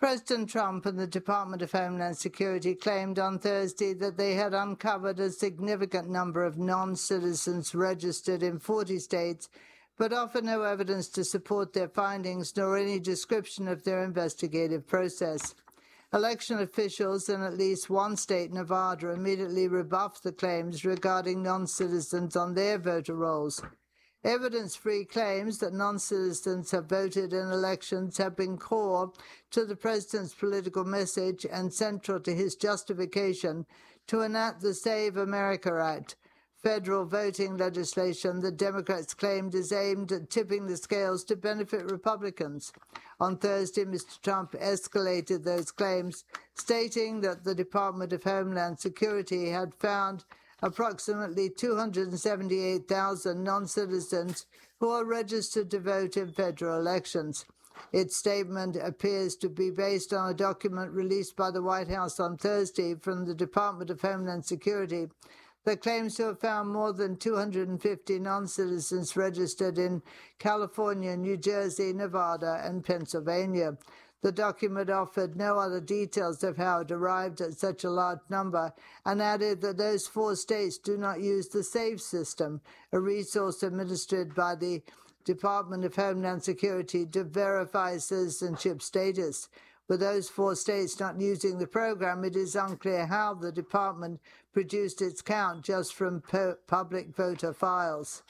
President Trump and the Department of Homeland Security claimed on Thursday that they had uncovered a significant number of non-citizens registered in 40 states, but offered no evidence to support their findings nor any description of their investigative process. Election officials in at least one state, Nevada, immediately rebuffed the claims regarding non-citizens on their voter rolls. Evidence-free claims that non-citizens have voted in elections have been core to the president's political message and central to his justification to enact the Save America Act, federal voting legislation that Democrats claimed is aimed at tipping the scales to benefit Republicans. On Thursday, Mr. Trump escalated those claims, stating that the Department of Homeland Security had found approximately 278,000 non-citizens who are registered to vote in federal elections. Its statement appears to be based on a document released by the White House on Thursday from the Department of Homeland Security that claims to have found more than 250 non-citizens registered in California, New Jersey, Nevada, and Pennsylvania. The document offered no other details of how it arrived at such a large number and added that those 4 states do not use the SAVE system, a resource administered by the Department of Homeland Security to verify citizenship status. With those 4 states not using the program, it is unclear how the department produced its count just from public voter files.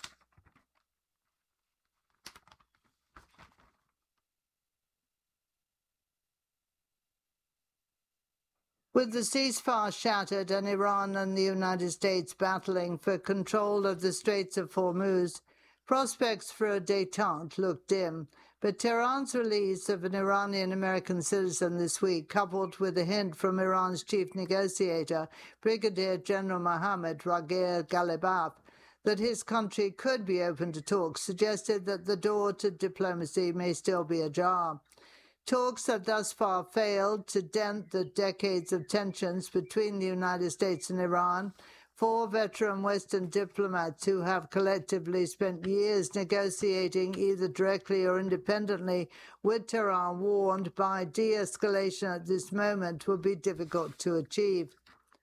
With the ceasefire shattered and Iran and the United States battling for control of the Straits of Hormuz, prospects for a détente look dim. But Tehran's release of an Iranian-American citizen this week, coupled with a hint from Iran's chief negotiator, Brigadier General Mohammad Bagher Ghalibaf, that his country could be open to talks, suggested that the door to diplomacy may still be ajar. Talks have thus far failed to dent the decades of tensions between the United States and Iran. 4 veteran Western diplomats who have collectively spent years negotiating either directly or independently with Tehran warned by de-escalation at this moment will be difficult to achieve.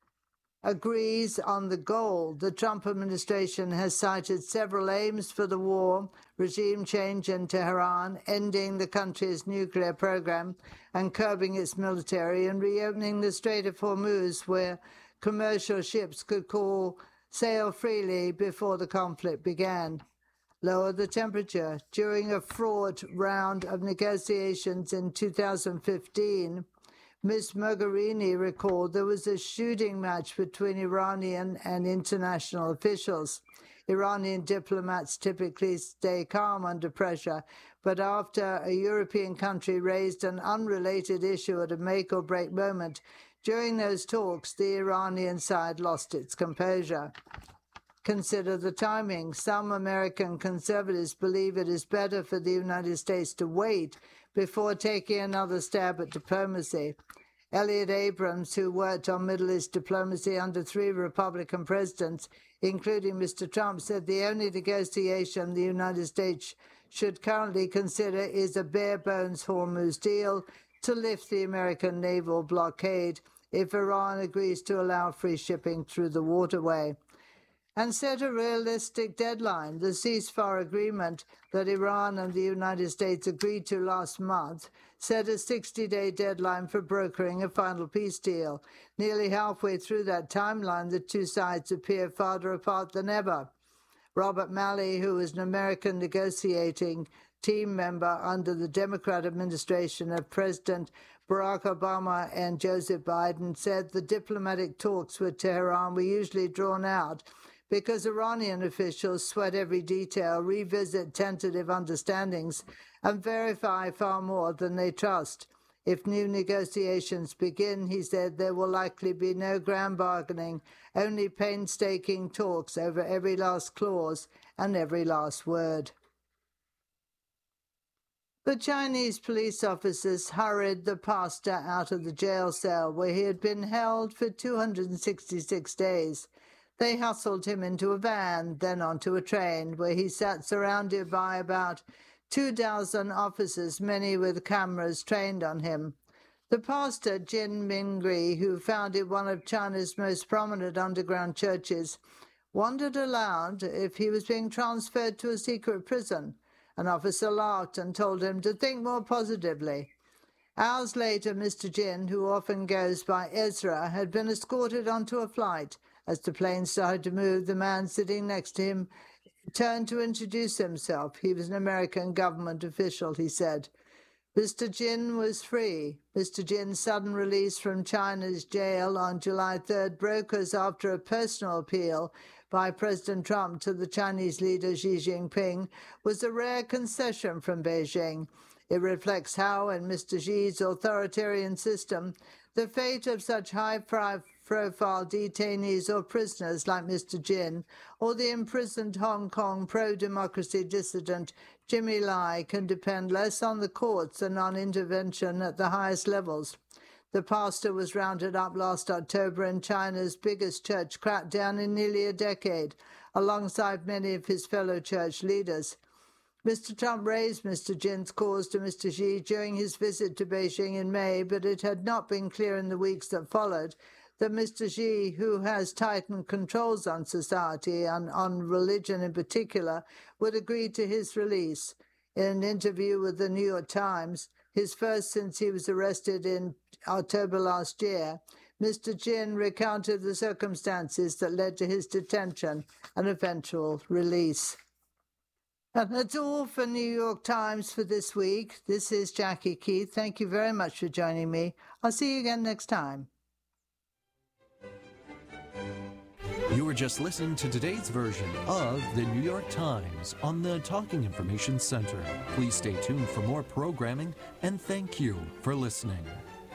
Agrees on the goal. The Trump administration has cited several aims for the war: regime change in Tehran, ending the country's nuclear program and curbing its military, and reopening the Strait of Hormuz, where commercial ships could sail freely before the conflict began. Lower the temperature. During a fraught round of negotiations in 2015, Ms. Mogherini recalled there was a shooting match between Iranian and international officials. Iranian diplomats typically stay calm under pressure, but after a European country raised an unrelated issue at a make-or-break moment, during those talks, the Iranian side lost its composure. Consider the timing. Some American conservatives believe it is better for the United States to wait before taking another stab at diplomacy. Elliott Abrams, who worked on Middle East diplomacy under 3 Republican presidents, including Mr. Trump, said the only negotiation the United States should currently consider is a bare-bones Hormuz deal to lift the American naval blockade if Iran agrees to allow free shipping through the waterway. And set a realistic deadline. The ceasefire agreement that Iran and the United States agreed to last month set a 60-day deadline for brokering a final peace deal. Nearly halfway through that timeline, the 2 sides appear farther apart than ever. Robert Malley, who was an American negotiating team member under the Democrat administration of President Barack Obama and Joseph Biden, said the diplomatic talks with Tehran were usually drawn out because Iranian officials sweat every detail, revisit tentative understandings, and verify far more than they trust. If new negotiations begin, he said, there will likely be no grand bargaining, only painstaking talks over every last clause and every last word. The Chinese police officers hurried the pastor out of the jail cell where he had been held for 266 days. They hustled him into a van, then onto a train, where he sat surrounded by about 24 officers, many with cameras trained on him. The pastor, Jin Mingri, who founded one of China's most prominent underground churches, wondered aloud if he was being transferred to a secret prison. An officer laughed and told him to think more positively. Hours later, Mr. Jin, who often goes by Ezra, had been escorted onto a flight. As the plane started to move, the man sitting next to him turned to introduce himself. He was an American government official, he said. Mr. Jin was free. Mr. Jin's sudden release from China's jail on July 3rd broke us after a personal appeal by President Trump to the Chinese leader Xi Jinping was a rare concession from Beijing. It reflects how, in Mr. Xi's authoritarian system, the fate of such high-profile detainees or prisoners like Mr. Jin or the imprisoned Hong Kong pro-democracy dissident Jimmy Lai can depend less on the courts than on intervention at the highest levels. The pastor was rounded up last October in China's biggest church crackdown in nearly a decade, alongside many of his fellow church leaders. Mr. Trump raised Mr. Jin's cause to Mr. Xi during his visit to Beijing in May, but it had not been clear in the weeks that followed that Mr. Xi, who has tightened controls on society and on religion in particular, would agree to his release. In an interview with the New York Times, his first since he was arrested in October last year, Mr. Jin recounted the circumstances that led to his detention and eventual release. And that's all for New York Times for this week. This is Jackie Keith. Thank you very much for joining me. I'll see you again next time. You were just listening to today's version of the New York Times on the Talking Information Center. Please stay tuned for more programming, and thank you for listening.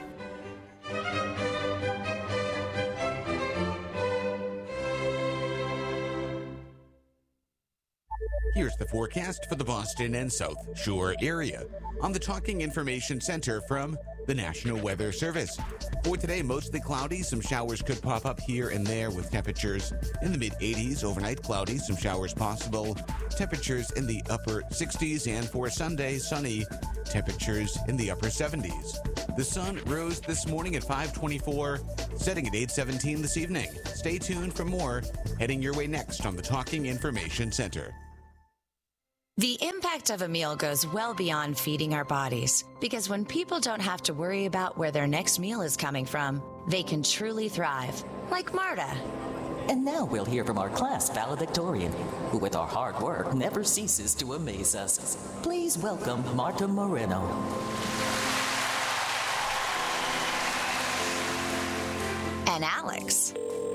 Here's the forecast for the Boston and South Shore area on the Talking Information Center from the National Weather Service. For today, mostly cloudy. Some showers could pop up here and there with temperatures in the mid-80s. Overnight, cloudy. Some showers possible. Temperatures in the upper 60s. And for Sunday, sunny. Temperatures in the upper 70s. The sun rose this morning at 5:24, setting at 8:17 this evening. Stay tuned for more heading your way next on the Talking Information Center. The impact of a meal goes well beyond feeding our bodies, because when people don't have to worry about where their next meal is coming from, they can truly thrive, like Marta. And now we'll hear from our class valedictorian, who with our hard work never ceases to amaze us. Please welcome Marta Moreno. And Alex.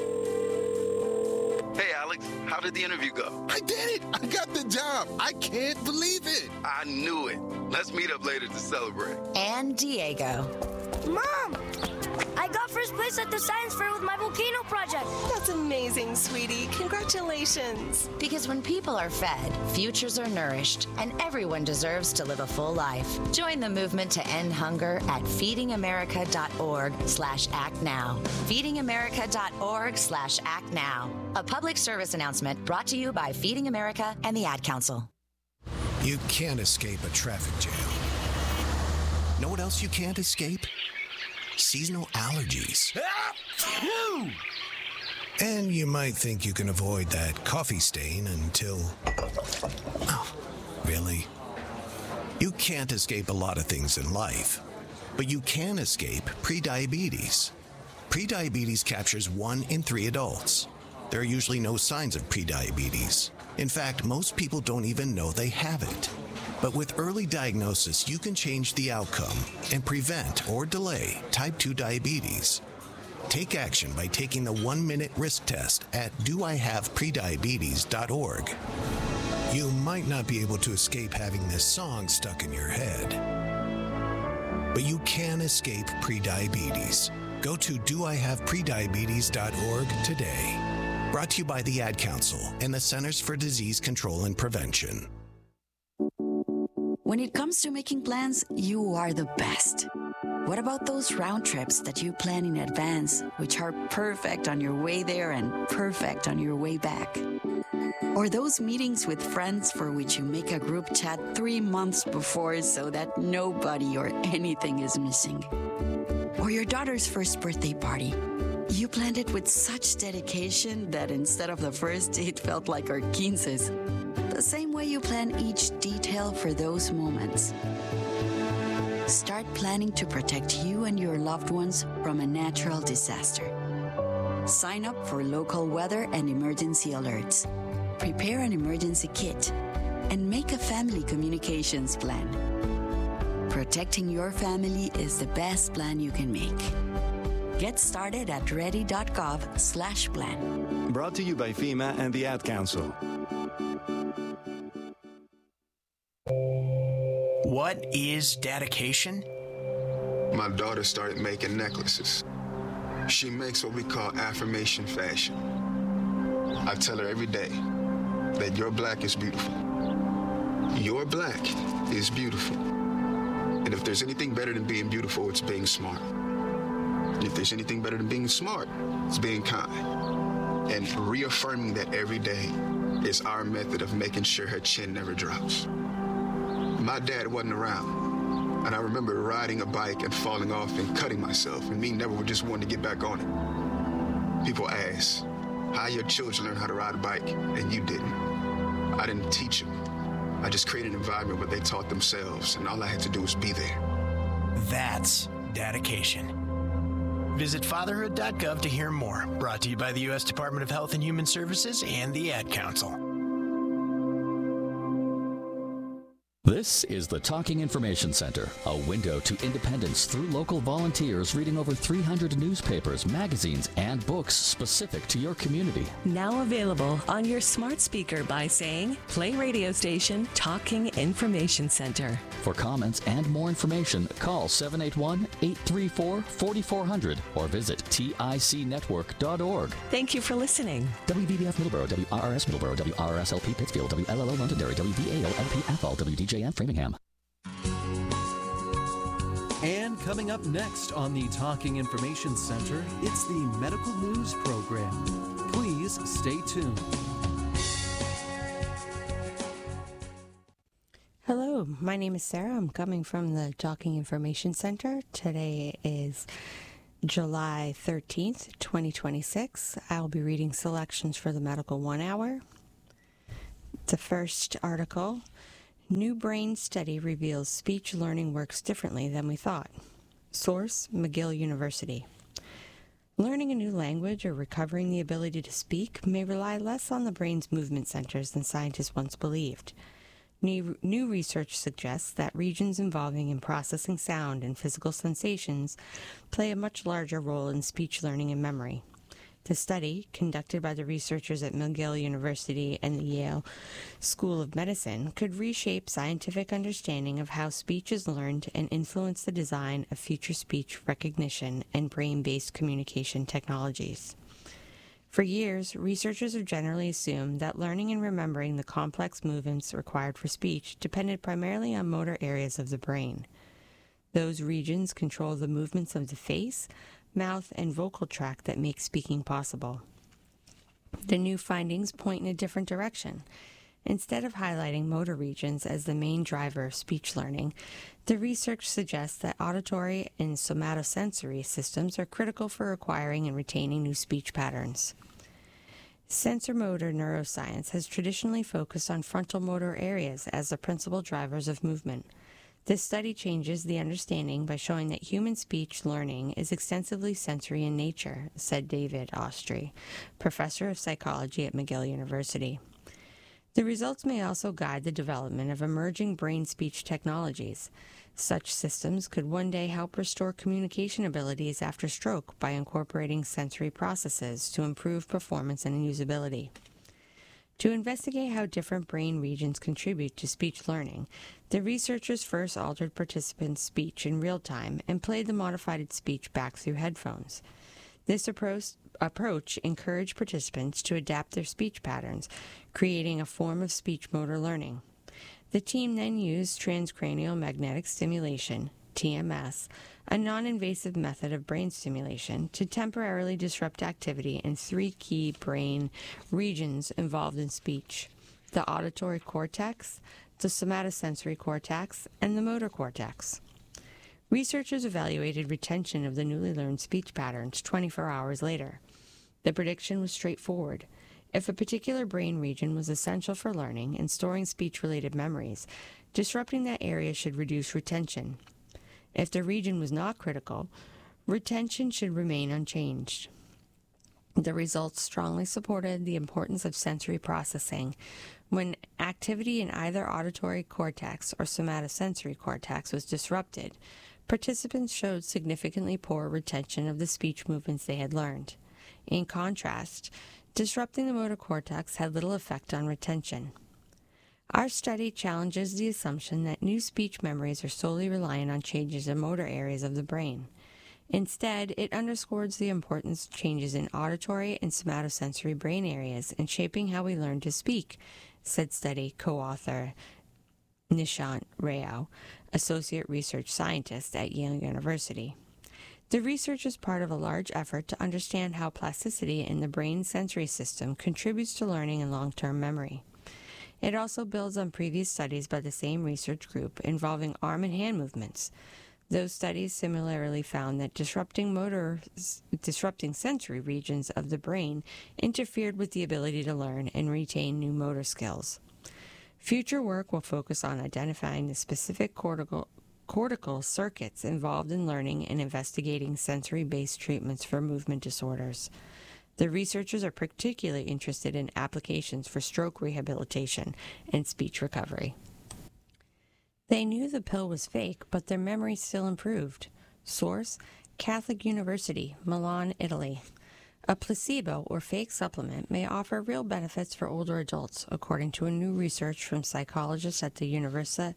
Hey, Alex, how did the interview go? I did it! I got the job! I can't believe it! I knew it. Let's meet up later to celebrate. And Diego. Mom! I got first place at the science fair with my volcano project. That's amazing, sweetie. Congratulations. Because when people are fed, futures are nourished, and everyone deserves to live a full life. Join the movement to end hunger at feedingamerica.org/actnow. feedingamerica.org/actnow. A public service announcement brought to you by Feeding America and the Ad Council. You can't escape a traffic jam. Know what else you can't escape? Seasonal allergies. And you might think you can avoid that coffee stain until... Oh, really? You can't escape a lot of things in life, but you can escape prediabetes. Prediabetes captures 1 in 3 adults. There are usually no signs of prediabetes. In fact, most people don't even know they have it. But with early diagnosis, you can change the outcome and prevent or delay type 2 diabetes. Take action by taking the 1-minute risk test at doihaveprediabetes.org. You might not be able to escape having this song stuck in your head, but you can escape prediabetes. Go to doihaveprediabetes.org today. Brought to you by the Ad Council and the Centers for Disease Control and Prevention. When it comes to making plans, you are the best. What about those round trips that you plan in advance, which are perfect on your way there and perfect on your way back? Or those meetings with friends for which you make a group chat 3 months before so that nobody or anything is missing. Or your daughter's first birthday party. You planned it with such dedication that instead of the first, it felt like our 15s. The same way you plan each detail for those moments. Start planning to protect you and your loved ones from a natural disaster. Sign up for local weather and emergency alerts. Prepare an emergency kit and make a family communications plan. Protecting your family is the best plan you can make. Get started at ready.gov/plan. Brought to you by FEMA and the Ad Council. What is dedication? My daughter started making necklaces. She makes what we call affirmation fashion. I tell her every day that your black is beautiful. Your black is beautiful. And if there's anything better than being beautiful, it's being smart. And if there's anything better than being smart, it's being kind. And reaffirming that every day is our method of making sure her chin never drops. My dad wasn't around, and I remember riding a bike and falling off and cutting myself, and me never just wanting to get back on it. People ask, how your children learn how to ride a bike, and you didn't. I didn't teach them. I just created an environment where they taught themselves, and all I had to do was be there. That's dedication. Visit fatherhood.gov to hear more. Brought to you by the U.S. Department of Health and Human Services and the Ad Council. This is the Talking Information Center, a window to independence through local volunteers reading over 300 newspapers, magazines, and books specific to your community. Now available on your smart speaker by saying, play radio station Talking Information Center. For comments and more information, call 781-834-4400 or visit ticnetwork.org. Thank you for listening. WVBF Middleborough, WRRS Middleborough, WRSLP Pittsfield, WLLO Londonderry, WVAO-LP Athol, WDJM Framingham. And coming up next on the Talking Information Center, it's the Medical News Program. Please stay tuned. Hello, my name is Sarah. I'm coming from the Talking Information Center. Today is July 13th, 2026. I'll be reading selections for the Medical 1 Hour. The first article, New Brain Study Reveals Speech Learning Works Differently Than We Thought. Source, McGill University. Learning a new language or recovering the ability to speak may rely less on the brain's movement centers than scientists once believed. New research suggests that regions involving in processing sound and physical sensations play a much larger role in speech learning and memory. The study, conducted by the researchers at McGill University and the Yale School of Medicine, could reshape scientific understanding of how speech is learned and influence the design of future speech recognition and brain-based communication technologies. For years, researchers have generally assumed that learning and remembering the complex movements required for speech depended primarily on motor areas of the brain. Those regions control the movements of the face, mouth, and vocal tract that make speaking possible. The new findings point in a different direction. Instead of highlighting motor regions as the main driver of speech learning, the research suggests that auditory and somatosensory systems are critical for acquiring and retaining new speech patterns. Sensormotor neuroscience has traditionally focused on frontal motor areas as the principal drivers of movement. This study changes the understanding by showing that human speech learning is extensively sensory in nature, said David Ostry, professor of psychology at McGill University. The results may also guide the development of emerging brain-speech technologies. Such systems could one day help restore communication abilities after stroke by incorporating sensory processes to improve performance and usability. To investigate how different brain regions contribute to speech learning, the researchers first altered participants' speech in real time and played the modified speech back through headphones. This approach encouraged participants to adapt their speech patterns, creating a form of speech motor learning. The team then used transcranial magnetic stimulation, TMS, a non-invasive method of brain stimulation to temporarily disrupt activity in 3 key brain regions involved in speech: the auditory cortex, the somatosensory cortex, and the motor cortex. Researchers evaluated retention of the newly learned speech patterns 24 hours later. The prediction was straightforward. If a particular brain region was essential for learning and storing speech-related memories, disrupting that area should reduce retention. If the region was not critical, retention should remain unchanged. The results strongly supported the importance of sensory processing. When activity in either auditory cortex or somatosensory cortex was disrupted, participants showed significantly poor retention of the speech movements they had learned. In contrast, disrupting the motor cortex had little effect on retention. Our study challenges the assumption that new speech memories are solely reliant on changes in motor areas of the brain. Instead, it underscores the importance of changes in auditory and somatosensory brain areas in shaping how we learn to speak, said study co-author Nishant Rao, associate research scientist at Yale University. The research is part of a large effort to understand how plasticity in the brain's sensory system contributes to learning and long-term memory. It also builds on previous studies by the same research group involving arm and hand movements. Those studies similarly found that disrupting sensory regions of the brain interfered with the ability to learn and retain new motor skills. Future work will focus on identifying the specific cortical circuits involved in learning and investigating sensory-based treatments for movement disorders. The researchers are particularly interested in applications for stroke rehabilitation and speech recovery. They knew the pill was fake, but their memory still improved. Source: Catholic University, Milan, Italy. A placebo or fake supplement may offer real benefits for older adults, according to a new research from psychologists at the Università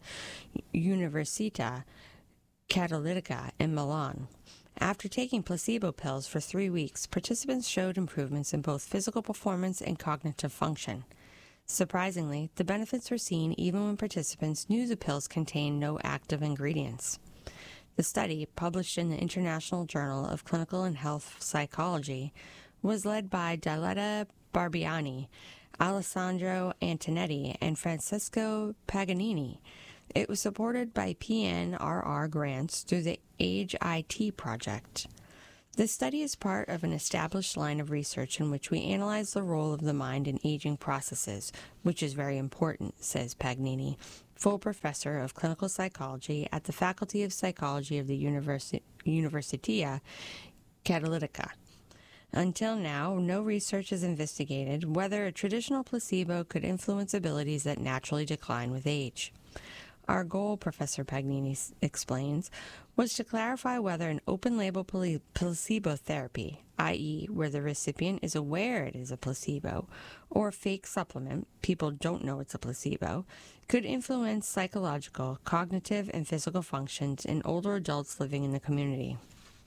Cattolica in Milan. After taking placebo pills for 3 weeks, participants showed improvements in both physical performance and cognitive function. Surprisingly, the benefits were seen even when participants knew the pills contained no active ingredients. The study, published in the International Journal of Clinical and Health Psychology, was led by Diletta Barbiani, Alessandro Antonetti, and Francesco Paganini. It was supported by PNRR grants through the Age IT project. This study is part of an established line of research in which we analyze the role of the mind in aging processes, which is very important, says Paganini, full professor of clinical psychology at the Faculty of Psychology of the Università Cattolica. Until now, no research has investigated whether a traditional placebo could influence abilities that naturally decline with age. Our goal, Professor Paganini explains, was to clarify whether an open-label placebo therapy, i.e., where the recipient is aware it is a placebo, or a fake supplement, people don't know it's a placebo, could influence psychological, cognitive, and physical functions in older adults living in the community.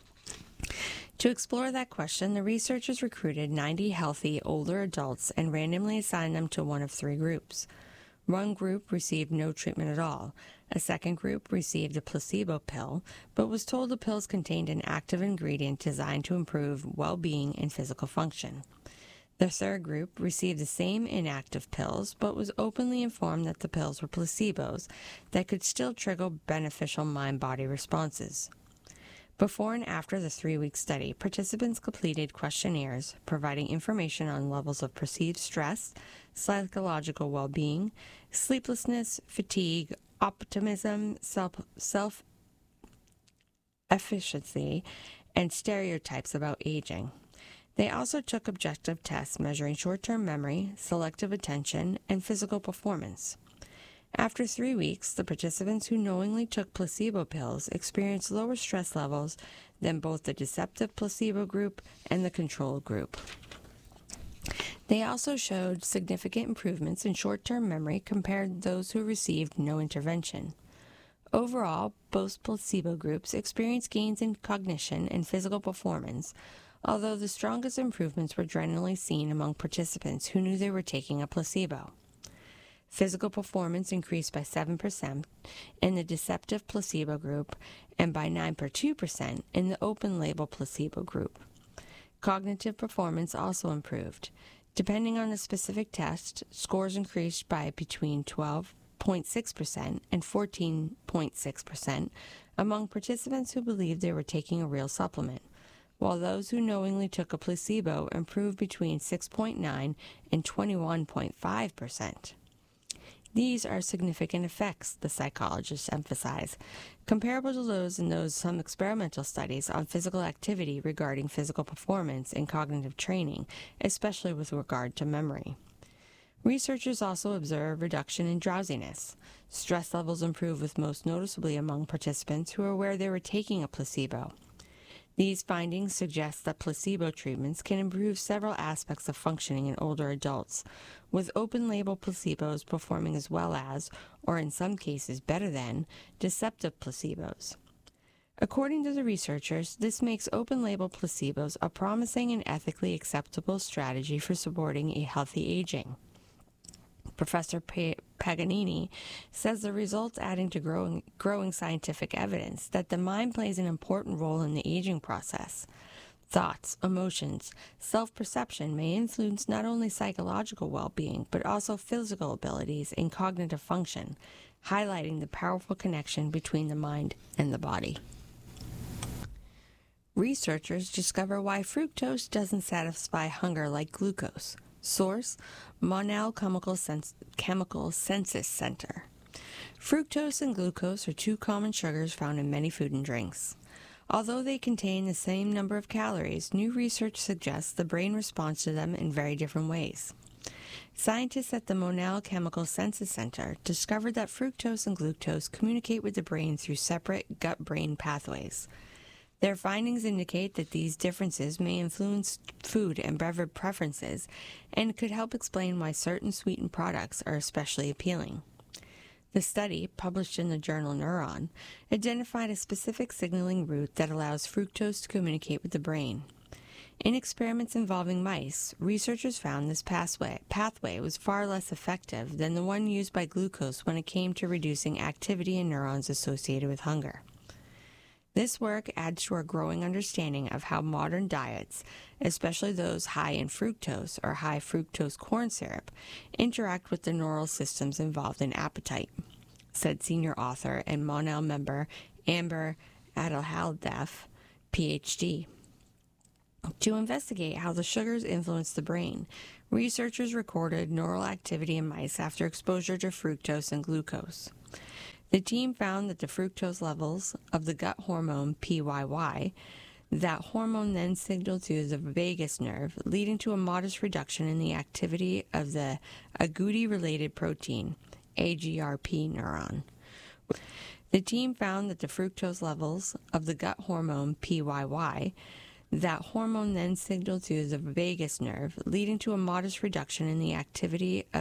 To explore that question, the researchers recruited 90 healthy older adults and randomly assigned them to one of 3 groups. One group received no treatment at all. A second group received a placebo pill, but was told the pills contained an active ingredient designed to improve well-being and physical function. The third group received the same inactive pills, but was openly informed that the pills were placebos that could still trigger beneficial mind-body responses. Before and after the 3-week study, participants completed questionnaires providing information on levels of perceived stress, psychological well-being, sleeplessness, fatigue, optimism, self-efficacy, and stereotypes about aging. They also took objective tests measuring short-term memory, selective attention, and physical performance. After 3 weeks, the participants who knowingly took placebo pills experienced lower stress levels than both the deceptive placebo group and the control group. They also showed significant improvements in short-term memory compared to those who received no intervention. Overall, both placebo groups experienced gains in cognition and physical performance, although the strongest improvements were generally seen among participants who knew they were taking a placebo. Physical performance increased by 7% in the deceptive placebo group and by 9.2% in the open-label placebo group. Cognitive performance also improved. Depending on the specific test, scores increased by between 12.6% and 14.6% among participants who believed they were taking a real supplement, while those who knowingly took a placebo improved between 6.9% and 21.5%. These are significant effects, the psychologists emphasize, comparable to those in some experimental studies on physical activity regarding physical performance and cognitive training, especially with regard to memory. Researchers also observe reduction in drowsiness. Stress levels improve with most noticeably among participants who are aware they were taking a placebo. These findings suggest that placebo treatments can improve several aspects of functioning in older adults, with open-label placebos performing as well as, or in some cases better than, deceptive placebos. According to the researchers, this makes open-label placebos a promising and ethically acceptable strategy for supporting a healthy aging. Professor Paganini says the results adding to growing scientific evidence that the mind plays an important role in the aging process. Thoughts, emotions, self-perception may influence not only psychological well-being, but also physical abilities and cognitive function, highlighting the powerful connection between the mind and the body. Researchers discover why fructose doesn't satisfy hunger like glucose. Source: Monell Chemical Sensus Center. Fructose and glucose are two common sugars found in many food and drinks. Although they contain the same number of calories, new research suggests the brain responds to them in very different ways. Scientists at the Monell Chemical Sensus Center discovered that fructose and glucose communicate with the brain through separate gut-brain pathways. Their findings indicate that these differences may influence food and beverage preferences and could help explain why certain sweetened products are especially appealing. The study, published in the journal Neuron, identified a specific signaling route that allows fructose to communicate with the brain. In experiments involving mice, researchers found this pathway was far less effective than the one used by glucose when it came to reducing activity in neurons associated with hunger. This work adds to our growing understanding of how modern diets, especially those high in fructose or high fructose corn syrup, interact with the neural systems involved in appetite, said senior author and Monell member Amber Adalhaldef, Ph.D. To investigate how the sugars influence the brain, researchers recorded neural activity in mice after exposure to fructose and glucose. The team found that the fructose levels of the gut hormone PYY, that hormone then signaled to the vagus nerve, leading to a modest reduction in the activity of the agouti-related protein, AGRP neuron. The team found that the fructose levels of the gut hormone PYY, that hormone then signaled to the vagus nerve, leading to a modest reduction in the activity of